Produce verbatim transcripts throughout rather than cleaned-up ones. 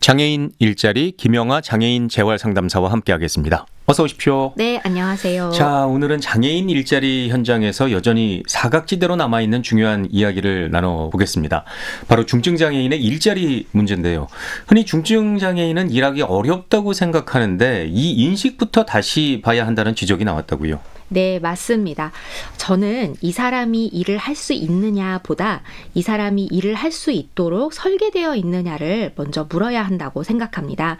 장애인 일자리 김영아 장애인 재활상담사와 함께하겠습니다. 어서 오십시오. 네, 안녕하세요. 자, 오늘은 장애인 일자리 현장에서 여전히 사각지대로 남아있는 중요한 이야기를 나눠보겠습니다. 바로 중증장애인의 일자리 문제인데요. 흔히 중증장애인은 일하기 어렵다고 생각하는데 이 인식부터 다시 봐야 한다는 지적이 나왔다고요. 네, 맞습니다. 저는 이 사람이 일을 할 수 있느냐 보다 이 사람이 일을 할 수 있도록 설계되어 있느냐를 먼저 물어야 한다고 생각합니다.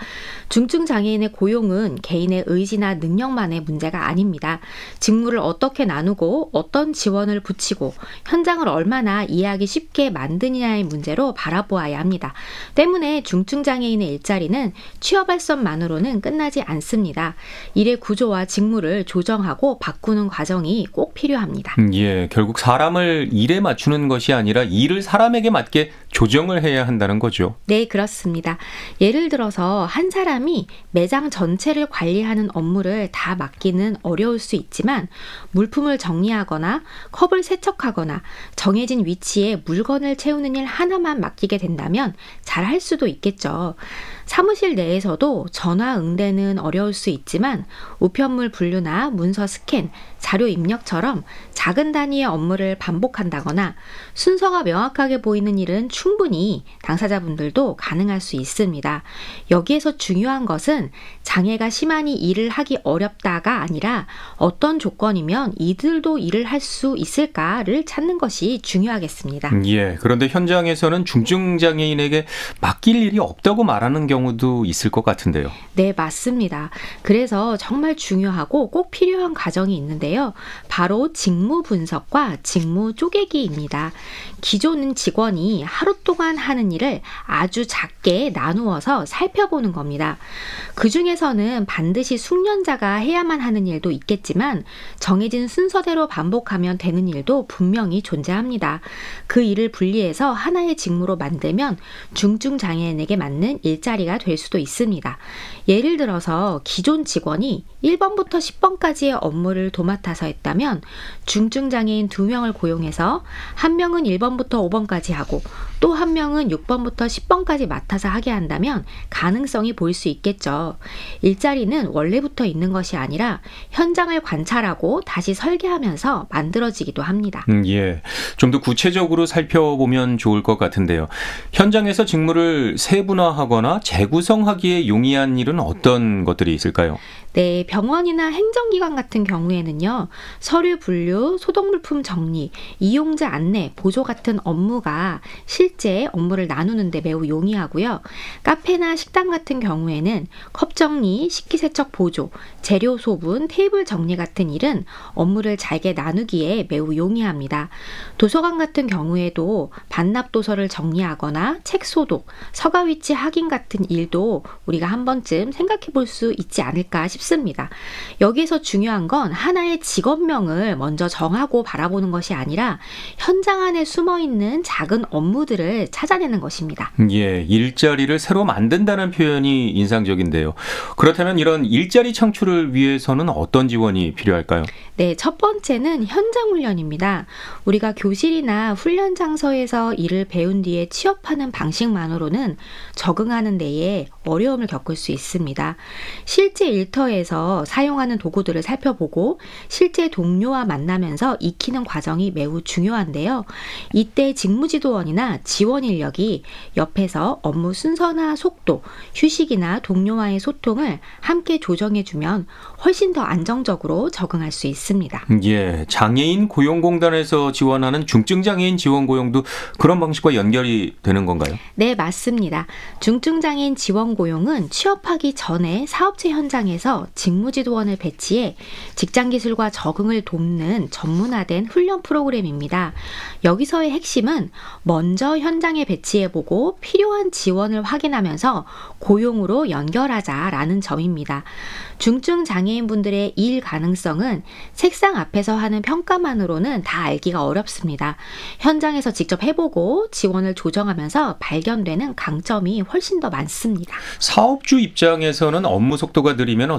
중증장애인의 고용은 개인의 의지나 능력만의 문제가 아닙니다. 직무를 어떻게 나누고 어떤 지원을 붙이고 현장을 얼마나 이해하기 쉽게 만드느냐의 문제로 바라보아야 합니다. 때문에 중증장애인의 일자리는 취업할 것만으로는 끝나지 않습니다. 일의 구조와 직무를 조정하고 바꾸는 과정이 꼭 필요합니다. 예, 결국 사람을 일에 맞추는 것이 아니라 일을 사람에게 맞게 조정을 해야 한다는 거죠. 네, 그렇습니다. 예를 들어서 한 사람이 매장 전체를 관리하는 업무를 다 맡기는 어려울 수 있지만 물품을 정리하거나 컵을 세척하거나 정해진 위치에 물건을 채우는 일 하나만 맡기게 된다면 잘할 수도 있겠죠. 사무실 내에서도 전화 응대는 어려울 수 있지만 우편물 분류나 문서 스캔, 자료 입력처럼 작은 단위의 업무를 반복한다거나 순서가 명확하게 보이는 일은 충분히 당사자분들도 가능할 수 있습니다. 여기에서 중요한 것은 장애가 심하니 일을 하기 어렵다가 아니라 어떤 조건이면 이들도 일을 할 수 있을까를 찾는 것이 중요하겠습니다. 예, 그런데 현장에서는 중증장애인에게 맡길 일이 없다고 말하는 경우도 있을 것 같은데요. 네, 맞습니다. 그래서 정말 중요하고 꼭 필요한 과정이 있는데요. 바로 직무 분석과 직무 쪼개기입니다. 기존 직원이 하루 동안 하는 일을 아주 작게 나누어서 살펴보는 겁니다. 그 중에서는 반드시 숙련자가 해야만 하는 일도 있겠지만 정해진 순서대로 반복하면 되는 일도 분명히 존재합니다. 그 일을 분리해서 하나의 직무로 만들면 중증장애인에게 맞는 일자리가 될 수도 있습니다. 예를 들어서 기존 직원이 일 번부터 십 번까지의 업무를 도맡아서 했다면 중증장애인 두 명을 고용해서 한 명은 일 번부터 오 번까지 하고 또 한 명은 육 번부터 십 번까지 맡아서 하게 한다면 가능성이 보일 수 있겠죠. 일자리는 원래부터 있는 것이 아니라 현장을 관찰하고 다시 설계하면서 만들어지기도 합니다. 음, 예, 좀 더 구체적으로 살펴보면 좋을 것 같은데요. 현장에서 직무를 세분화하거나 재구성하기에 용이한 일은 어떤 것들이 있을까요? 네, 병원이나 행정기관 같은 경우에는요, 서류 분류, 소독물품 정리, 이용자 안내, 보조 같은 업무가 실제 업무를 나누는데 매우 용이하고요. 카페나 식당 같은 경우에는 컵 정리, 식기세척 보조, 재료 소분, 테이블 정리 같은 일은 업무를 잘게 나누기에 매우 용이합니다. 도서관 같은 경우에도 반납 도서를 정리하거나 책 소독, 서가 위치 확인 같은 일도 우리가 한 번쯤 생각해 볼 수 있지 않을까 싶습니다. 습니다. 여기에서 중요한 건 하나의 직업명을 먼저 정하고 바라보는 것이 아니라 현장 안에 숨어있는 작은 업무들을 찾아내는 것입니다. 예, 일자리를 새로 만든다는 표현이 인상적인데요. 그렇다면 이런 일자리 창출을 위해서는 어떤 지원이 필요할까요? 네, 첫 번째는 현장 훈련입니다. 우리가 교실이나 훈련 장소에서 일을 배운 뒤에 취업하는 방식만으로는 적응하는 데에 어려움을 겪을 수 있습니다. 실제 일터에서 사용하는 도구들을 살펴보고 실제 동료와 만나면서 익히는 과정이 매우 중요한데요. 이때 직무지도원이나 지원 인력이 옆에서 업무 순서나 속도, 휴식이나 동료와의 소통을 함께 조정해주면 훨씬 더 안정적으로 적응할 수 있습니다. 예, 장애인 고용공단에서 지원하는 중증장애인 지원 고용도 그런 방식과 연결이 되는 건가요? 네, 맞습니다. 중증장애인 지원 고용은 취업하기 전에 사업체 현장에서 직무지도원을 배치해 직장기술과 적응을 돕는 전문화된 훈련 프로그램입니다. 여기서의 핵심은 먼저 현장에 배치해보고 필요한 지원을 확인하면서 고용으로 연결하자라는 점입니다. 중증 장애인분들의 일 가능성은 책상 앞에서 하는 평가만으로는 다 알기가 어렵습니다. 현장에서 직접 해보고 지원을 조정하면서 발견되는 강점이 훨씬 더 많습니다. 사업주 입장에서는 업무 속도가 느리면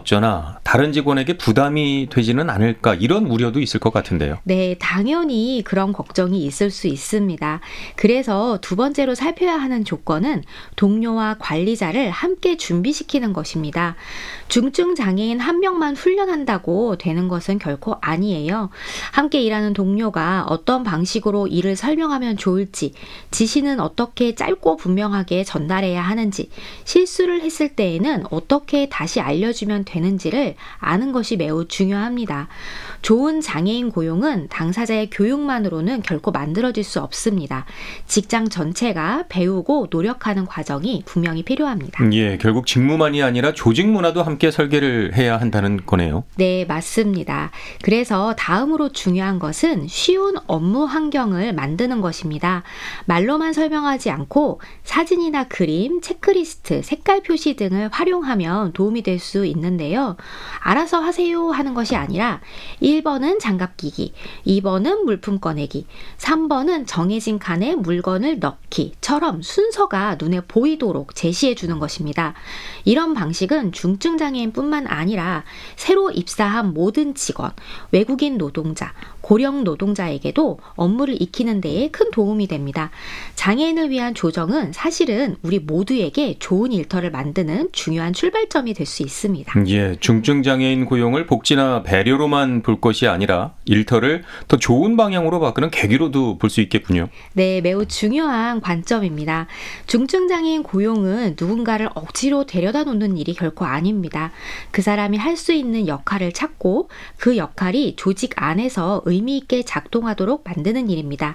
어쩌나 다른 직원에게 부담이 되지는 않을까 이런 우려도 있을 것 같은데요. 네, 당연히 그런 걱정이 있을 수 있습니다. 그래서 두 번째로 살펴야 하는 조건은 동료와 관리자를 함께 준비시키는 것입니다. 중증 장애인 한 명만 훈련한다고 되는 것은 결코 아니에요. 함께 일하는 동료가 어떤 방식으로 일을 설명하면 좋을지, 지시는 어떻게 짧고 분명하게 전달해야 하는지, 실수를 했을 때에는 어떻게 다시 알려주면 되는지를 아는 것이 매우 중요합니다. 좋은 장애인 고용은 당사자의 교육만으로는 결코 만들어질 수 없습니다. 직장 전체가 배우고 노력하는 과정이 분명히 필요합니다. 예, 결국 직무만이 아니라 조직 문화도 함께 설계를 해야 한다는 거네요. 네, 맞습니다. 그래서 다음으로 중요한 것은 쉬운 업무 환경을 만드는 것입니다. 말로만 설명하지 않고 사진이나 그림, 체크리스트, 색깔 표시 등을 활용하면 도움이 될 수 있는데요. 알아서 하세요 하는 것이 아니라 일 번은 장갑 끼기, 이 번은 물품 꺼내기, 삼 번은 정해진 칸에 물건을 넣기처럼 순서가 눈에 보이도록 제시해 주는 것입니다. 이런 방식은 중증 장애인뿐만 아니라 새로 입사한 모든 직원, 외국인 노동자, 고령 노동자에게도 업무를 익히는 데에 큰 도움이 됩니다. 장애인을 위한 조정은 사실은 우리 모두에게 좋은 일터를 만드는 중요한 출발점이 될 수 있습니다. 예, 중증 장애인 고용을 복지나 배려로만 볼 것이 아니라 일터를 더 좋은 방향으로 바꾸는 계기로도 볼 수 있겠군요. 네, 매우 중요한 관점입니다. 중증 장애인 고용은 누군가를 억지로 데려다 놓는 일이 결코 아닙니다. 그 사람이 할 수 있는 역할을 찾고 그 역할이 조직 안에서 의미 있게 작동하도록 만드는 일입니다.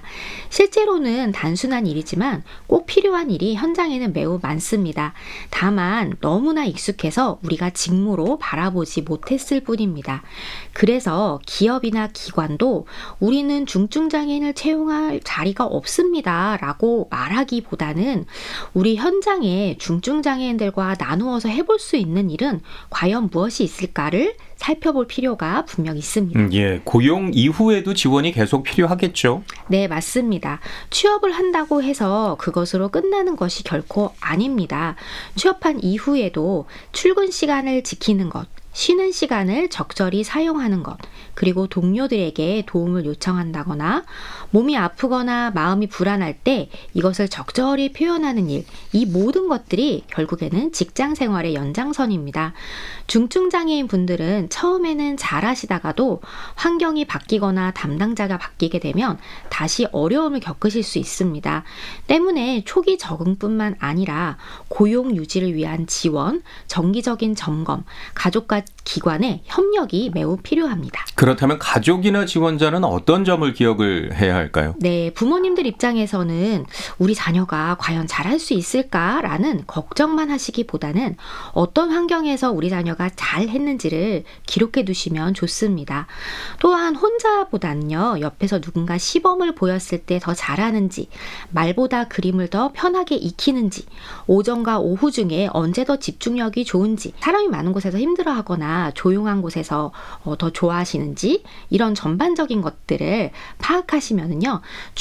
실제로는 단순한 일이지만 꼭 필요한 일이 현장에는 매우 많습니다. 다만 너무나 익숙해서 우리가 직무로 바라보지 못했을 뿐입니다. 그래서 기업이나 기관도 우리는 중증 장애인을 채용할 자리가 없습니다 라고 말하기보다는 우리 현장에 중증 장애인들과 나누어서 해볼 수 있는 일은 과연 무엇이 있을까를 살펴볼 필요가 분명히 있습니다. 음, 예, 고용 이후에도 지원이 계속 필요하겠죠. 네, 맞습니다. 취업을 한다고 해서 그것으로 끝나는 것이 결코 아닙니다. 취업한 이후에도 출근 시간을 지키는 것, 쉬는 시간을 적절히 사용하는 것, 그리고 동료들에게 도움을 요청한다거나 몸이 아프거나 마음이 불안할 때 이것을 적절히 표현하는 일, 이 모든 것들이 결국에는 직장 생활의 연장선입니다. 중증 장애인 분들은 처음에는 잘하시다가도 환경이 바뀌거나 담당자가 바뀌게 되면 다시 어려움을 겪으실 수 있습니다. 때문에 초기 적응뿐만 아니라 고용 유지를 위한 지원, 정기적인 점검, 가족과 기관의 협력이 매우 필요합니다. 그렇다면 가족이나 지원자는 어떤 점을 기억을 해야 할까요? 네, 부모님들 입장에서는 우리 자녀가 과연 잘할 수 있을까라는 걱정만 하시기보다는 어떤 환경에서 우리 자녀가 잘 했는지를 기록해 두시면 좋습니다. 또한 혼자보다는요, 옆에서 누군가 시범을 보였을 때 더 잘하는지, 말보다 그림을 더 편하게 익히는지, 오전과 오후 중에 언제 더 집중력이 좋은지, 사람이 많은 곳에서 힘들어하거나 조용한 곳에서 더 좋아하시는지, 이런 전반적인 것들을 파악하시면은요,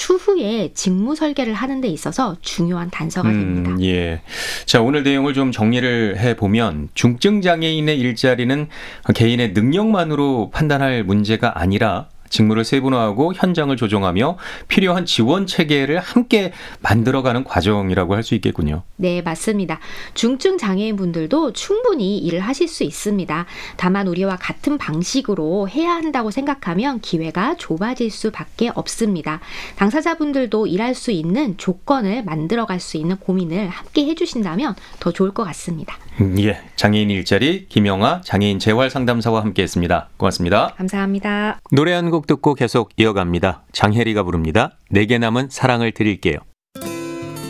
추후에 직무 설계를 하는 데 있어서 중요한 단서가 됩니다. 음, 예. 자, 오늘 내용을 좀 정리를 해보면 중증 장애인의 일자리는 개인의 능력만으로 판단할 문제가 아니라 직무를 세분화하고 현장을 조정하며 필요한 지원 체계를 함께 만들어가는 과정이라고 할 수 있겠군요. 네, 맞습니다. 중증 장애인 분들도 충분히 일을 하실 수 있습니다. 다만 우리와 같은 방식으로 해야 한다고 생각하면 기회가 좁아질 수밖에 없습니다. 당사자분들도 일할 수 있는 조건을 만들어갈 수 있는 고민을 함께 해주신다면 더 좋을 것 같습니다. 음, 예, 장애인 일자리 김영아 장애인 재활 상담사와 함께했습니다. 고맙습니다. 감사합니다. 노래 한 곡 듣고 계속 이어갑니다. 장혜리가 부릅니다. 내게 남은 사랑을 드릴게요.